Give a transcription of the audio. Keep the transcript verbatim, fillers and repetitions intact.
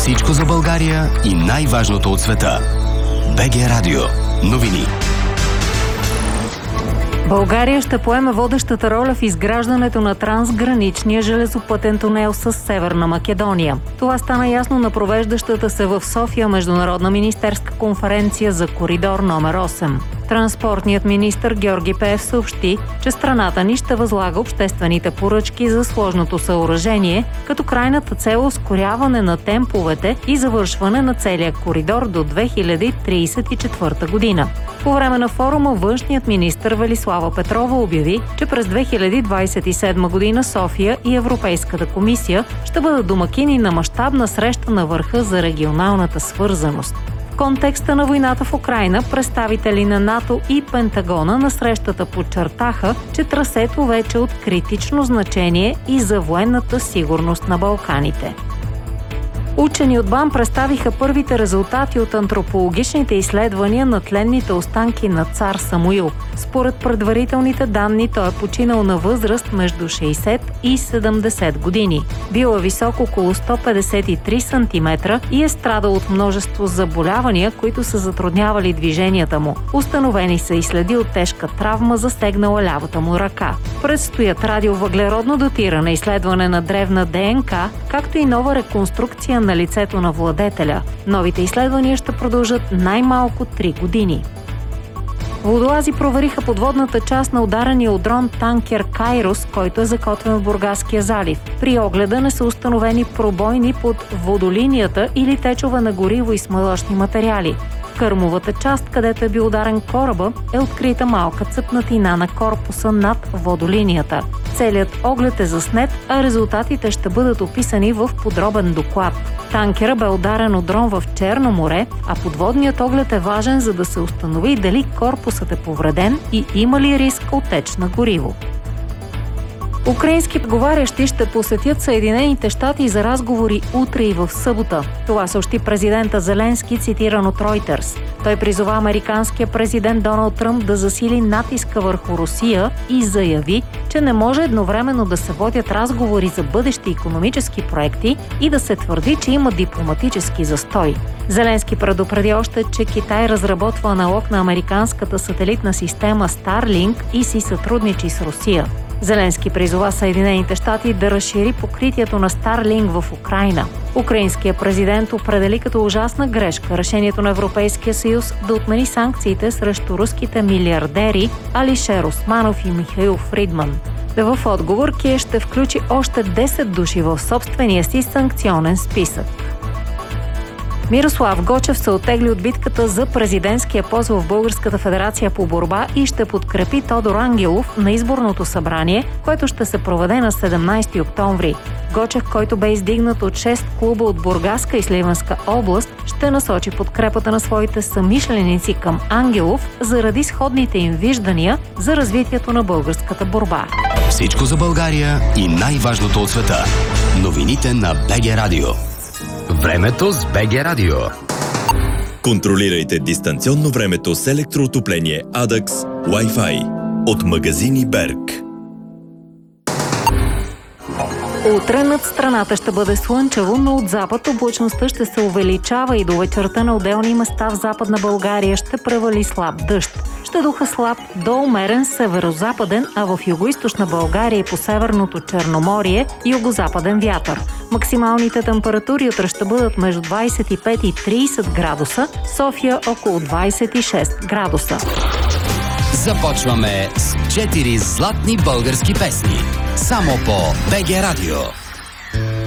Всичко за България и най-важното от света. БГ Радио. Новини. България ще поеме водещата роля в изграждането на трансграничния железопътен тунел с Северна Македония. Това стана ясно на провеждащата се в София международна министерска конференция за коридор номер осем. Транспортният министър Георги Пеев съобщи, че страната ни ще възлага обществените поръчки за сложното съоръжение, като крайната цел е ускоряване на темповете и завършване на целия коридор до две хиляди тридесет и четвърта година. По време на форума външният министър Велислава Петрова обяви, че през две хиляди двадесет и седма година София и Европейската комисия ще бъдат домакини на мащабна среща на върха за регионалната свързаност. В контекста на войната в Украйна, представители на НАТО и Пентагона на срещата подчертаха, че трасето вече е от критично значение и за военната сигурност на Балканите. Учени от БАН представиха първите резултати от антропологичните изследвания на тленните останки на цар Самуил. Според предварителните данни, той е починал на възраст между шейсет и седемдесет години. Бил е висок около сто петдесет и три сантиметра и е страдал от множество заболявания, които са затруднявали движенията му. Установени са и следи от тежка травма, засегнала лявата му ръка. Предстоят радиовъглеродно датиране, изследване на древна ДНК, както и нова реконструкция на лицето на владетеля. Новите изследвания ще продължат най-малко три години. Водолази провериха подводната част на ударения от дрон танкер Кайрос, който е закотвен в Бургаския залив. При огледа не са установени пробойни под водолинията или течове на гориво и смазочни материали. В кърмовата част, където е бил ударен кораба, е открита малка цъпнатина на корпуса над водолинията. Целият оглед е заснет, а резултатите ще бъдат описани в подробен доклад. Танкера бе ударен от дрон в Черно море, а подводният оглед е важен, за да се установи дали корпусът е повреден и има ли риск от теч на гориво. Украински преговарящи ще посетят Съединените щати за разговори утре и в събота. Това съобщи президента Зеленски, цитиран от Reuters. Той призова американския президент Доналд Тръмп да засили натиска върху Русия и заяви, че не може едновременно да се водят разговори за бъдещи икономически проекти и да се твърди, че има дипломатически застой. Зеленски предупреди още, че Китай разработва аналог на американската сателитна система Starlink и си сътрудничи с Русия. Зеленски призова Съединените щати да разшири покритието на Starlink в Украйна. Украинският президент определи като ужасна грешка решението на Европейския съюз да отмени санкциите срещу руските милиардери Алишер Османов и Михаил Фридман. В отговор Киев ще включи още десет души в собствения си санкционен списък. Мирослав Гочев се оттегли от битката за президентския пост в Българската федерация по борба и ще подкрепи Тодор Ангелов на изборното събрание, което ще се проведе на седемнадесети октомври. Гочев, който бе издигнат от шест клуба от Бургаска и Сливенска област, ще насочи подкрепата на своите съмишленици към Ангелов заради сходните им виждания за развитието на българската борба. Всичко за България и най-важното от света. Новините на БГ Радио. Времето с БГ Радио. Контролирайте дистанционно времето с електроотопление Adax Wi-Fi от магазини Берг. Утре над страната ще бъде слънчево, но от запад облачността ще се увеличава и до вечерта на отделни места в Западна България ще превали слаб дъжд. Ще духа слаб до умерен северозападен, а в югоизточна България и по северното Черноморие югозападен вятър. Максималните температури утре ще бъдат между двадесет и пет и тридесет градуса, София около двадесет и шест градуса. Започваме с четири златни български песни. Само по БГ Радио.